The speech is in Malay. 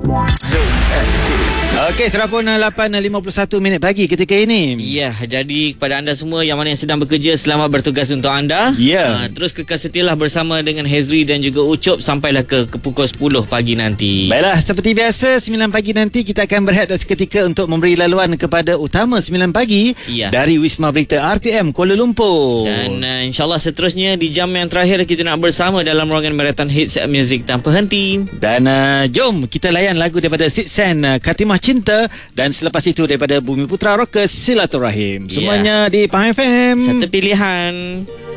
Okey, terapun 8.51 minit pagi ketika ini. Ya, jadi kepada anda semua yang mana yang sedang bekerja, selamat bertugas untuk anda. Ya. Terus kekal setialah bersama dengan Hezri dan juga Ucup sampailah ke pukul 10 pagi nanti. Baiklah, seperti biasa 9 pagi nanti kita akan berehat seketika untuk memberi laluan kepada utama 9 pagi dari Wisma Berita RTM Kuala Lumpur. Dan insyaAllah seterusnya di jam yang terakhir kita nak bersama dalam ruangan Marathon Hits Music tanpa henti. Dan jom kita layan lagu daripada Sid Sen, Katimah Cinta, dan selepas itu daripada Bumi Putra Rockers, Silaturahim. Semuanya di Pahang FM. Satu pilihan.